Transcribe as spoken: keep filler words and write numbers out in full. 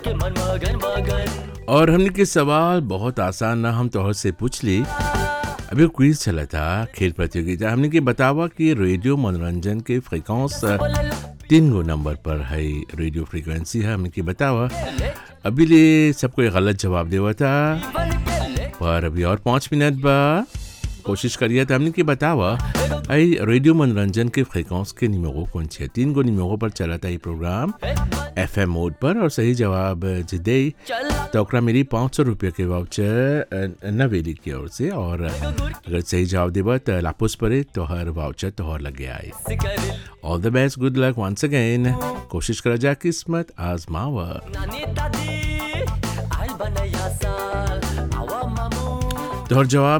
के मन मगन मगन। और हमने के सवाल बहुत आसान ना हम तोहर से पूछ ली। अभी क्विज चला था, खेल प्रतियोगिता। हमने के बतावा कि रेडियो मनोरंजन के फ्रीक्वेंस तीन गो नंबर पर है, रेडियो फ्रीक्वेंसी है। हमने के बतावा अभी ले सबको एक गलत जवाब देवा था, पर अभी और पाँच मिनट बा, कोशिश करिए। तो हमने के बतावा आई रेडियो मनोरंजन के फ्रीक्वेंस के निमोगो कौन छे। तीन गो निमोगो पर चला था ये प्रोग्राम एफएम मोड पर। और सही जवाब जे दे तो ओकरा मेरी पाँच सौ रुपये के वाउचर नवेली की ओर से। और अगर सही जवाब देबा तो लापोस परे तो हर वाउचर तोहर लगे आए। ऑल द best, good luck once again. कोशिश करा जा किस्मत आजमावा। नानी दादी आइल बनया साल आवा मामू। तोहर जवाब